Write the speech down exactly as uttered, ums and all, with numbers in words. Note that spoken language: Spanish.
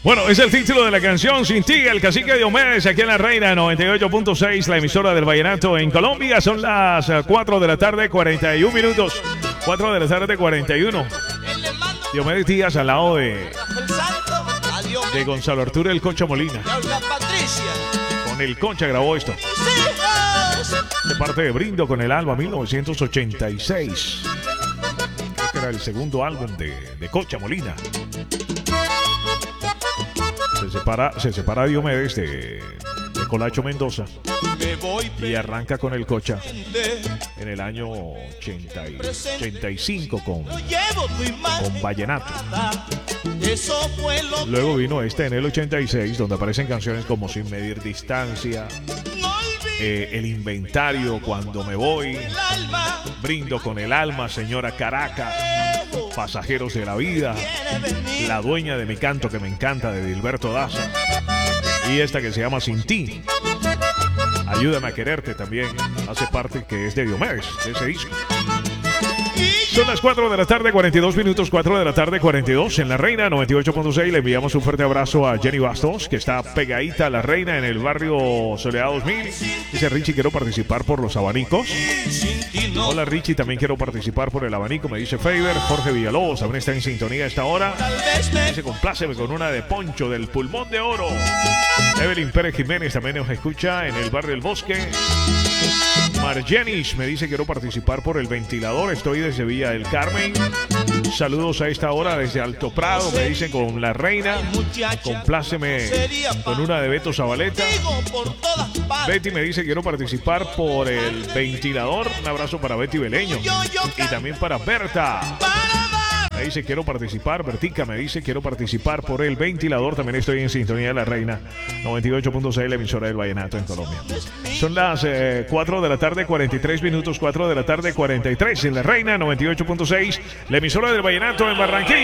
Bueno, es el título de la canción Sin Ti, el cacique Diomedes, aquí en La Reina noventa y ocho punto seis, la emisora del vallenato en Colombia. Son las cuatro de la tarde, cuarenta y un minutos. cuatro de la tarde, cuarenta y uno. Diomedes Díaz al lado de, de Gonzalo Arturo el Concha Molina. Con el Concha grabó esto. De parte de Brindo con el Alba mil novecientos ochenta y seis. Creo que era el segundo álbum de, de Concha Molina. Se separa, se separa Diomedes de, de Colacho Mendoza y arranca con el Cocha en el año ochenta y, ochenta y cinco con, con Vallenato. Luego vino este en el ochenta y seis, donde aparecen canciones como Sin Medir Distancia, eh, El Inventario, Cuando Me Voy, Brindo con el Alma, Señora Caracas, Pasajeros de la Vida, La Dueña de mi Canto que me encanta, de Dilberto Daza, y esta que se llama Sin Ti, Ayúdame a Quererte, también hace parte, que es de Diomedes, de ese disco. Son las cuatro de la tarde, cuarenta y dos minutos, cuatro de la tarde, cuarenta y dos en La Reina noventa y ocho punto seis. Le enviamos un fuerte abrazo a Jenny Bastos, que está pegadita a La Reina en el barrio Soledad dos mil. Dice Richie, quiero participar por los abanicos. Hola Richie, también quiero participar por el abanico, me dice Faber. Jorge Villalobos también está en sintonía a esta hora. Dice, compláceme con una de Poncho del Pulmón de Oro. Evelyn Pérez Jiménez también nos escucha en el barrio El Bosque. Margenis me dice, quiero participar por el ventilador, estoy desde Villa del Carmen. Saludos a esta hora desde Alto Prado, me dicen, con La Reina. Compláceme con una de Beto Zabaleta. Betty me dice, quiero participar por el ventilador. Un abrazo para Betty Beleño y también para Berta. Me dice, quiero participar. Bertica me dice, quiero participar por el ventilador. También estoy en sintonía de La Reina noventa y ocho punto seis, la emisora del vallenato en Colombia. Son las eh, cuatro de la tarde, cuarenta y tres minutos, cuatro de la tarde, cuarenta y tres en La Reina noventa y ocho punto seis, la emisora del vallenato en Barranquilla.